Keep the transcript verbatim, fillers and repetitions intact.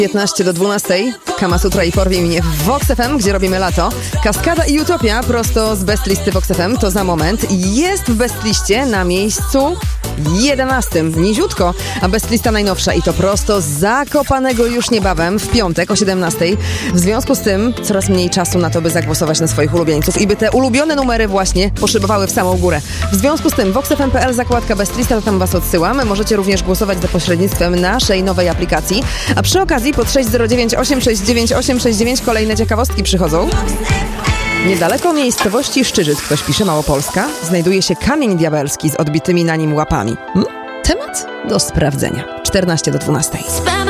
piętnaście do dwunastej. Kama Sutra i Porwij mnie w Vox F M, gdzie robimy lato. Kaskada i Utopia prosto z Best Listy Vox F M. To za moment. Jest w Best Liście na miejscu jedenastym. Niziutko, a Best Lista najnowsza i to prosto z Zakopanego już niebawem w piątek o siedemnastej. W związku z tym coraz mniej czasu na to, by zagłosować na swoich ulubieńców i by te ulubione numery właśnie poszybowały w samą górę. W związku z tym vox f m kropka p l, zakładka Best Lista, to tam was odsyłam. Możecie również głosować za pośrednictwem naszej nowej aplikacji. A przy okazji pod sześć zero dziewięć osiem sześć dziewięć osiem sześć dziewięć kolejne ciekawostki przychodzą. Niedaleko miejscowości Szczyżyc, ktoś pisze, Małopolska, znajduje się kamień diabelski z odbitymi na nim łapami. Hmm? Temat do sprawdzenia. czternaście do dwunastej.